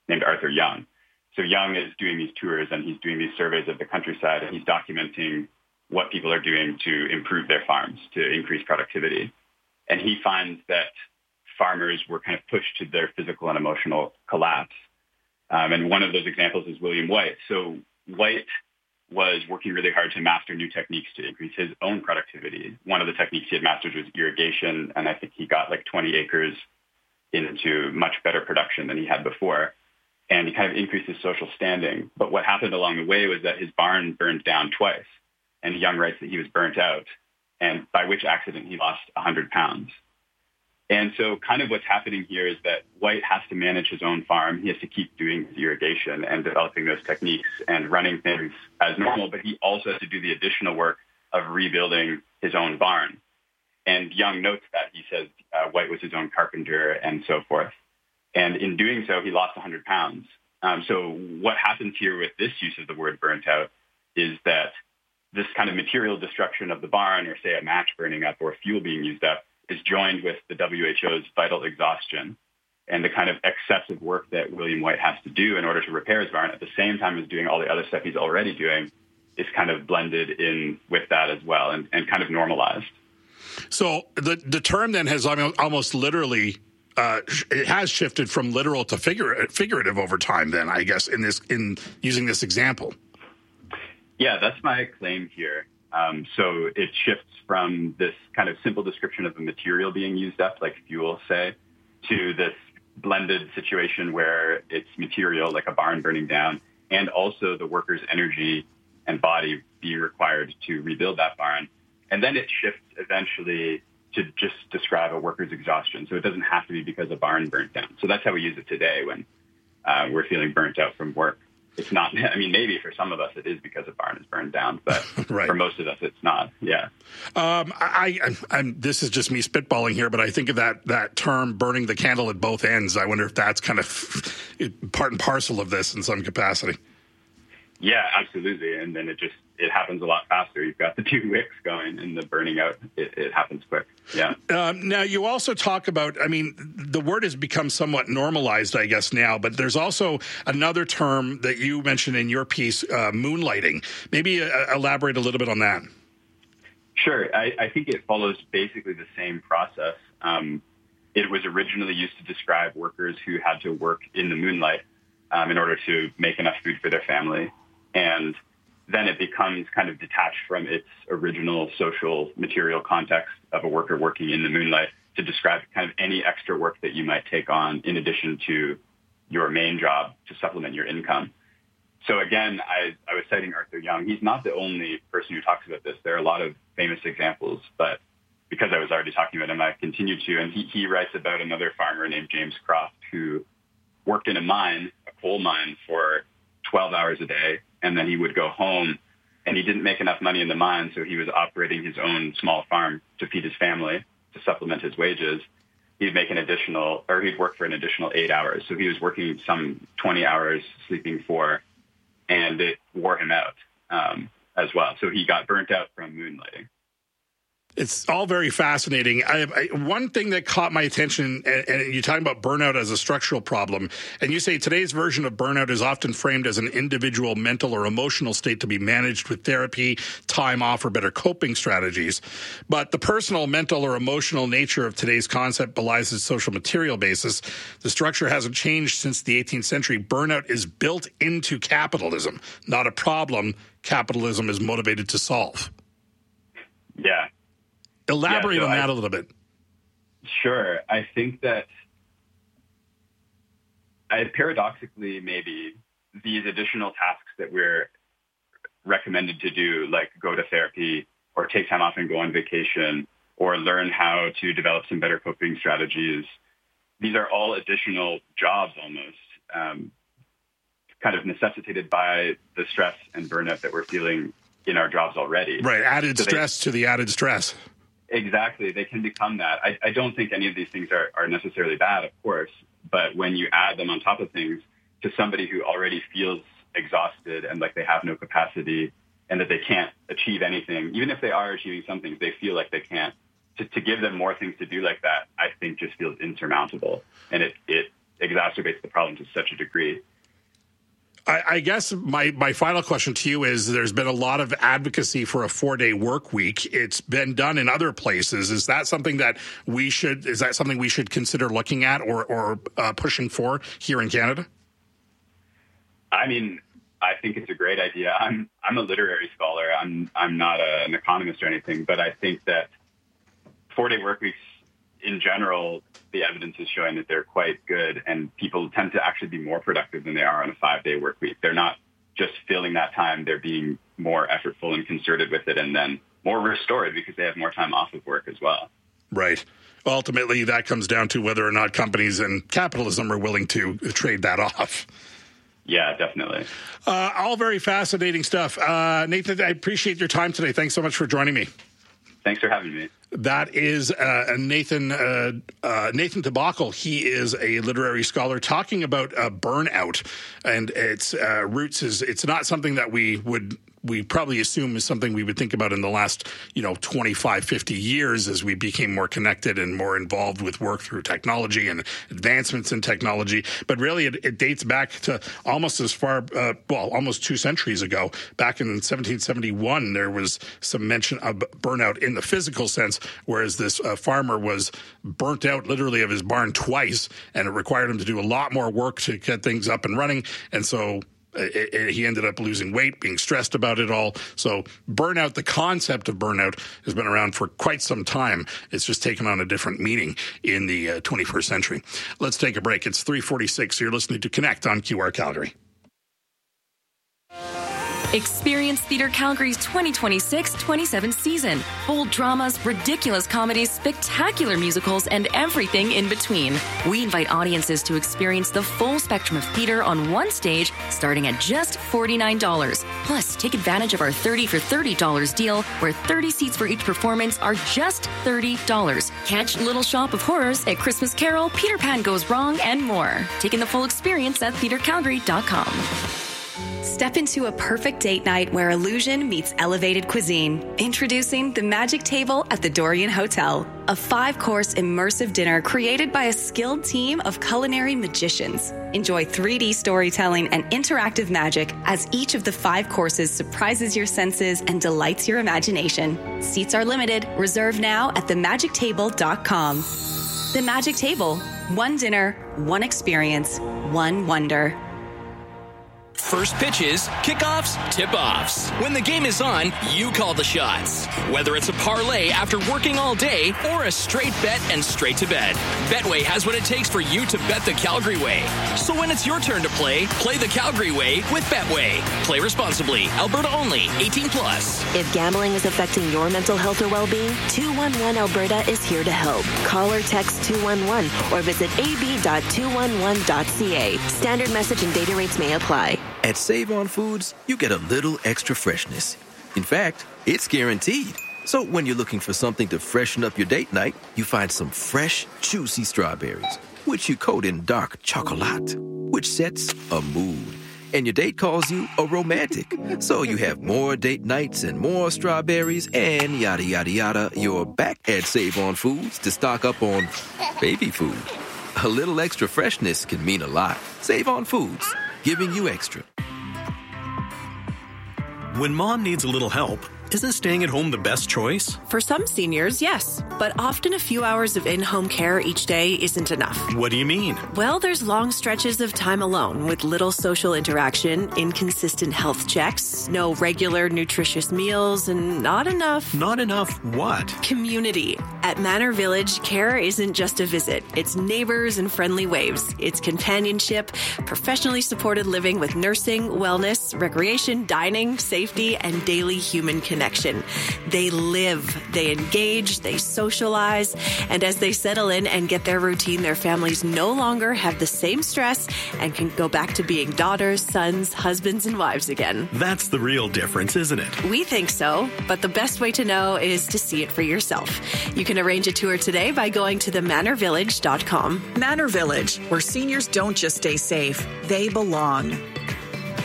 named Arthur Young. So Young is doing these tours and he's doing these surveys of the countryside, and he's documenting what people are doing to improve their farms, to increase productivity. And he finds that farmers were kind of pushed to their physical and emotional collapse. And one of those examples is William White. So White was working really hard to master new techniques to increase his own productivity. One of the techniques he had mastered was irrigation, and I think he got like 20 acres into much better production than he had before. And he kind of increased his social standing. But what happened along the way was that his barn burned down twice. And Young writes that he was burnt out, and by which accident he lost 100 pounds. And so kind of what's happening here is that White has to manage his own farm. He has to keep doing his irrigation and developing those techniques and running things as normal, but he also has to do the additional work of rebuilding his own barn. And Young notes that. He says White was his own carpenter and so forth. And in doing so, he lost 100 pounds. So what happens here with this use of the word burnt out is that this kind of material destruction of the barn, or say a match burning up or fuel being used up, is joined with the WHO's vital exhaustion and the kind of excessive work that William White has to do in order to repair his barn at the same time as doing all the other stuff he's already doing is kind of blended in with that as well and kind of normalized. So the term then has almost literally it has shifted from literal to figurative over time then, I guess, in using this example. Yeah, that's my claim here. So it shifts from this kind of simple description of the material being used up, like fuel, say, to this blended situation where it's material, like a barn burning down, and also the worker's energy and body being required to rebuild that barn. And then it shifts eventually to just describe a worker's exhaustion. So it doesn't have to be because a barn burnt down. So that's how we use it today when we're feeling burnt out from work. It's not, I mean, maybe for some of us it is because a barn is burned down, but right. For most of us it's not. Yeah. I'm this is just me spitballing here, but I think of that term burning the candle at both ends. I wonder if that's kind of part and parcel of this in some capacity. Yeah, absolutely. And then it happens a lot faster. You've got the two wicks going and the burning out. It happens quick. Yeah. Now, you also talk about, I mean, the word has become somewhat normalized, I guess, now, but there's also another term that you mentioned in your piece, moonlighting. Maybe elaborate a little bit on that. Sure. I think it follows basically the same process. It was originally used to describe workers who had to work in the moonlight in order to make enough food for their family. And then it becomes kind of detached from its original social material context of a worker working in the moonlight to describe kind of any extra work that you might take on in addition to your main job to supplement your income. So again, I was citing Arthur Young. He's not the only person who talks about this. There are a lot of famous examples, but because I was already talking about him, I continue to. And he writes about another farmer named James Croft who worked in a mine, a coal mine, for 12 hours a day. And then he would go home and he didn't make enough money in the mine. So he was operating his own small farm to feed his family, to supplement his wages. He'd he'd work for an additional 8 hours. So he was working some 20 hours, sleeping 4, and it wore him out as well. So he got burnt out from moonlighting. It's all very fascinating. One thing that caught my attention, and you're talking about burnout as a structural problem, and you say today's version of burnout is often framed as an individual mental or emotional state to be managed with therapy, time off, or better coping strategies. But the personal, mental, or emotional nature of today's concept belies its social material basis. The structure hasn't changed since the 18th century. Burnout is built into capitalism, not a problem capitalism is motivated to solve. Yeah. Elaborate on that a little bit. Sure. I think that paradoxically, maybe these additional tasks that we're recommended to do, like go to therapy or take time off and go on vacation or learn how to develop some better coping strategies, these are all additional jobs almost, kind of necessitated by the stress and burnout that we're feeling in our jobs already. Right. Added stress to the added stress. Exactly. They can become that. I don't think any of these things are necessarily bad, of course, but when you add them on top of things to somebody who already feels exhausted and like they have no capacity and that they can't achieve anything, even if they are achieving some things, they feel like they can't. To give them more things to do like that, I think just feels insurmountable. And it exacerbates the problem to such a degree. I guess my final question to you is, there's been a lot of advocacy for a 4-day work week. It's been done in other places. Is that something that we should consider looking at or pushing for here in Canada? I mean, I think it's a great idea. I'm a literary scholar. I'm not an economist or anything, but I think that 4-day work weeks in general, the evidence is showing that they're quite good, and people tend to actually be more productive than they are on a 5-day work week. They're not just filling that time. They're being more effortful and concerted with it, and then more restored because they have more time off of work as well. Right. Ultimately, that comes down to whether or not companies and capitalism are willing to trade that off. Yeah, definitely. All very fascinating stuff. Nathan, I appreciate your time today. Thanks so much for joining me. Thanks for having me. That is Nathan Tabakal. He is a literary scholar talking about burnout and its roots. It's not something that we probably assume is something we would think about in the last 25, 50 years as we became more connected and more involved with work through technology and advancements in technology. But really, it dates back to almost as far, almost 2 centuries ago. Back in 1771, there was some mention of burnout in the physical sense, whereas this farmer was burnt out literally of his barn twice, and it required him to do a lot more work to get things up and running. And so he ended up losing weight, being stressed about it all. So burnout, the concept of burnout, has been around for quite some time. It's just taken on a different meaning in the 21st century. Let's take a break. It's 3:46. You're listening to Connect on QR Calgary. Experience Theatre Calgary's 2026-27 season. Bold dramas, ridiculous comedies, spectacular musicals, and everything in between. We invite audiences to experience the full spectrum of theatre on one stage, starting at just $49. Plus, take advantage of our 30 for $30 deal, where 30 seats for each performance are just $30. Catch Little Shop of Horrors, A Christmas Carol, Peter Pan Goes Wrong, and more. Taking the full experience at theatrecalgary.com. Step into a perfect date night where illusion meets elevated cuisine. Introducing the Magic Table at the Dorian Hotel, a 5-course immersive dinner created by a skilled team of culinary magicians. Enjoy 3D storytelling and interactive magic as each of the 5 courses surprises your senses and delights your imagination. Seats are limited. Reserve now at themagictable.com. The Magic Table. One dinner, one experience, one wonder. First pitches, kickoffs, tip-offs. When the game is on, you call the shots. Whether it's a parlay after working all day or a straight bet and straight to bed, Betway has what it takes for you to bet the Calgary way. So when it's your turn to play the Calgary way with Betway. Play responsibly. Alberta only. 18 plus. If gambling is affecting your mental health or well-being, 211 Alberta is here to help. Call or text 211 or visit ab.211.ca. Standard message and data rates may apply. At Save On Foods, you get a little extra freshness. In fact, it's guaranteed. So when you're looking for something to freshen up your date night, you find some fresh, juicy strawberries, which you coat in dark chocolate, which sets a mood. And your date calls you a romantic. So you have more date nights and more strawberries and yada, yada, yada. You're back at Save On Foods to stock up on baby food. A little extra freshness can mean a lot. Save On Foods, giving you extra. When mom needs a little help, isn't staying at home the best choice? For some seniors, yes. But often a few hours of in-home care each day isn't enough. What do you mean? Well, there's long stretches of time alone with little social interaction, inconsistent health checks, no regular nutritious meals, and not enough... Not enough what? Community. At Manor Village, care isn't just a visit. It's neighbors and friendly waves. It's companionship, professionally supported living with nursing, wellness, recreation, dining, safety, and daily human connection. They live, they engage, they socialize, and as they settle in and get their routine, their families no longer have the same stress and can go back to being daughters, sons, husbands, and wives again. That's the real difference, isn't it? We think so, but the best way to know is to see it for yourself. You can arrange a tour today by going to themanorvillage.com. Manor Village, where seniors don't just stay safe, they belong.